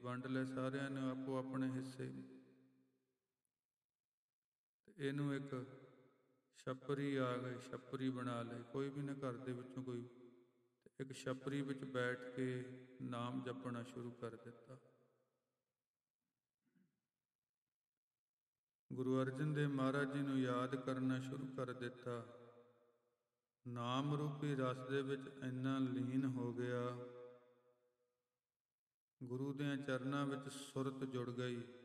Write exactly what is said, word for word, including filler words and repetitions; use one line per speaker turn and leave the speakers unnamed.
ਵੰਡ ਲਏ ਸਾਰਿਆਂ ਨੇ ਆਪੋ ਆਪਣੇ ਹਿੱਸੇ। ਇਹਨੂੰ ਇੱਕ ਛਪਰੀ ਆ ਗਈ, ਛਪਰੀ ਬਣਾ ਲਈ। ਕੋਈ ਵੀ ਨਾ ਘਰ ਦੇ ਵਿੱਚੋਂ ਕੋਈ ਇੱਕ ਛਪਰੀ ਵਿੱਚ ਬੈਠ ਕੇ ਨਾਮ ਜਪਣਾ ਸ਼ੁਰੂ ਕਰ ਦਿੱਤਾ। ਗੁਰੂ ਅਰਜਨ ਦੇਵ ਮਹਾਰਾਜ ਜੀ ਨੂੰ ਯਾਦ ਕਰਨਾ ਸ਼ੁਰੂ ਕਰ ਦਿੱਤਾ। ਨਾਮ ਰੂਪੀ ਰਸ ਦੇ ਵਿੱਚ ਇੰਨਾ ਲੀਨ ਹੋ ਗਿਆ, ਗੁਰੂ ਦਿਆਂ ਚਰਨਾਂ ਵਿੱਚ ਸੁਰਤ ਜੁੜ ਗਈ।